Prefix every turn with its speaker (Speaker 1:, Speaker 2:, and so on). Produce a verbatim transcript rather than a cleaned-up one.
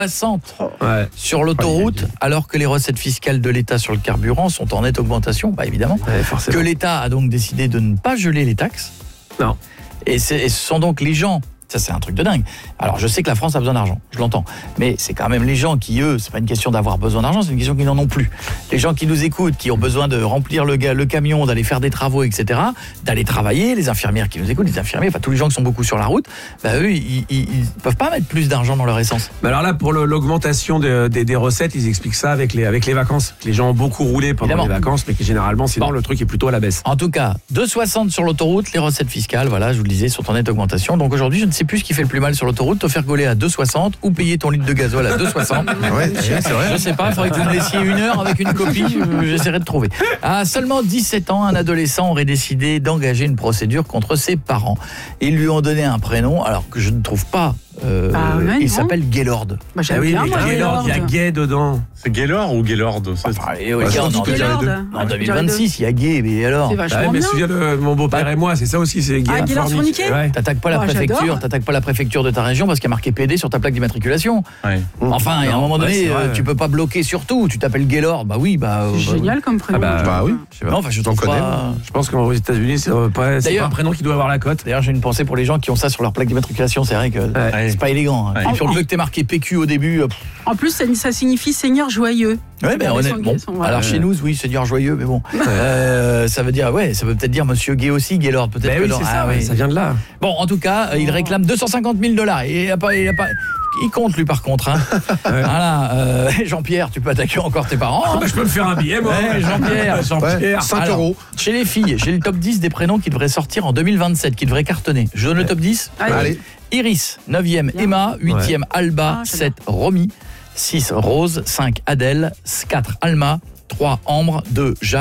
Speaker 1: soixante
Speaker 2: Ouais.
Speaker 1: sur l'autoroute, alors que les recettes fiscales de l'État sur le carburant sont en nette augmentation, bah évidemment.
Speaker 2: Ouais, forcément.
Speaker 1: Que l'État a donc décidé de ne pas geler les taxes.
Speaker 2: Non.
Speaker 1: Et, c'est, et ce sont donc les gens, ça c'est un truc de dingue. Alors je sais que la France a besoin d'argent, je l'entends. Mais c'est quand même les gens qui, eux, c'est pas une question d'avoir besoin d'argent, c'est une question qu'ils n'en ont plus. Les gens qui nous écoutent, qui ont besoin de remplir le, ga- le camion, d'aller faire des travaux, et cetera, d'aller travailler, les infirmières qui nous écoutent, les infirmiers, enfin tous les gens qui sont beaucoup sur la route, bah eux, ils, ils, ils peuvent pas mettre plus d'argent dans leur essence.
Speaker 2: Mais alors là, pour le- l'augmentation de- des- des recettes, ils expliquent ça avec les, avec les vacances. Que les gens ont beaucoup roulé pendant
Speaker 1: Évidemment.
Speaker 2: les vacances, mais que généralement, sinon,
Speaker 1: Bon.
Speaker 2: le truc est plutôt à la baisse.
Speaker 1: En tout cas, deux soixante sur l'autoroute, les recettes fiscales, voilà, je vous le disais, sont en nette augmentation. Donc aujourd'hui, je ne sais plus ce qui fait le plus mal sur l'autoroute, te faire gauler à deux soixante ou payer ton litre de gasoil à deux soixante.
Speaker 3: Ouais, c'est vrai.
Speaker 1: Je sais pas, il faudrait que vous me laissiez une heure avec une copie, euh, j'essaierai de trouver. À seulement dix-sept ans, un adolescent aurait décidé d'engager une procédure contre ses parents. Ils lui ont donné un prénom, alors que je ne trouve pas. Euh,
Speaker 4: Ah ouais,
Speaker 1: il
Speaker 4: non.
Speaker 1: s'appelle Gaylord.
Speaker 4: Bah,
Speaker 2: Ah
Speaker 4: j'aime
Speaker 2: oui,
Speaker 4: bien,
Speaker 2: mais
Speaker 4: moi,
Speaker 2: Gaylord, il y a
Speaker 4: Gaylord.
Speaker 2: gay dedans.
Speaker 5: C'est Gaylord ou Gaylord ça,
Speaker 1: Enfin, et,
Speaker 3: Ouais,
Speaker 1: regarde,
Speaker 3: je
Speaker 1: en,
Speaker 3: pense que
Speaker 4: Gaylord.
Speaker 3: j'avais deux.
Speaker 1: en deux mille vingt-six, il y a gay, mais alors
Speaker 4: C'est
Speaker 2: Ah
Speaker 4: vachement
Speaker 2: ouais, mais
Speaker 4: bien.
Speaker 2: souviens-le, mon beau-père et moi, c'est ça aussi, c'est gay.
Speaker 4: Ah, Gaylord forniqué
Speaker 2: Ouais.
Speaker 1: T'attaques pas la
Speaker 4: Oh,
Speaker 1: préfecture,
Speaker 4: j'adore.
Speaker 1: t'attaques pas la préfecture de ta région parce qu'il y a marqué P D sur ta plaque d'immatriculation.
Speaker 5: Ouais.
Speaker 1: Enfin, et à un
Speaker 2: Non,
Speaker 1: moment
Speaker 2: ouais,
Speaker 1: donné,
Speaker 2: c'est vrai,
Speaker 1: euh,
Speaker 2: ouais.
Speaker 1: tu peux pas bloquer sur tout. Tu t'appelles Gaylord, bah oui, bah. euh,
Speaker 4: C'est
Speaker 1: bah,
Speaker 4: génial comme prénom.
Speaker 2: Ah bah,
Speaker 3: Bah oui.
Speaker 2: Je sais pas.
Speaker 1: Non, enfin, je
Speaker 3: T'en
Speaker 1: trouve
Speaker 3: connais,
Speaker 1: pas.
Speaker 2: Je pense qu'aux États-Unis, c'est euh, pas, c'est
Speaker 1: D'ailleurs-
Speaker 2: pas un prénom qui doit avoir la cote.
Speaker 1: D'ailleurs, j'ai une pensée pour les gens qui ont ça sur leur plaque d'immatriculation. C'est vrai que
Speaker 2: Ouais.
Speaker 1: c'est pas élégant. Hein.
Speaker 5: Ouais.
Speaker 1: Et sur le peu que t'es marqué P Q au début. euh, pff,
Speaker 4: En plus, ça, ça signifie Seigneur joyeux.
Speaker 1: Ouais, mais
Speaker 4: Avec
Speaker 1: honnêtement.
Speaker 4: son
Speaker 1: Bon.
Speaker 4: gay, son- voilà.
Speaker 1: Alors chez nous, oui, Seigneur joyeux, mais bon. Euh, ça veut dire, ouais, ça veut peut-être dire Monsieur Gay aussi, Gaylord. Peut-être
Speaker 2: Ben
Speaker 1: que
Speaker 2: oui,
Speaker 1: dans-
Speaker 2: c'est ça,
Speaker 1: ah,
Speaker 2: ouais,
Speaker 1: oui.
Speaker 2: ça vient de là.
Speaker 1: Bon, en tout cas, euh, il réclame deux cent cinquante mille dollars. Et il a pas, il a pas. Il compte lui par contre. Hein. Voilà, euh, Jean-Pierre, tu peux attaquer encore tes parents. hein.
Speaker 2: Bah, je peux me faire un billet, moi.
Speaker 1: Ouais, Jean-Pierre.
Speaker 2: Jean-Pierre.
Speaker 3: Ouais, cinq
Speaker 1: Alors,
Speaker 3: euros.
Speaker 1: Chez les filles, j'ai le top dix des prénoms qui devraient sortir en deux mille vingt-sept, qui devraient cartonner. Je donne le top dix.
Speaker 4: Allez.
Speaker 3: Allez.
Speaker 1: Iris, neuvième
Speaker 4: Bien.
Speaker 1: Emma, huitième Alba,
Speaker 4: Ah, j'adore.
Speaker 1: sept Romy, six Rose, cinq Adèle, quatre Alma, trois Ambre, deux Jacques.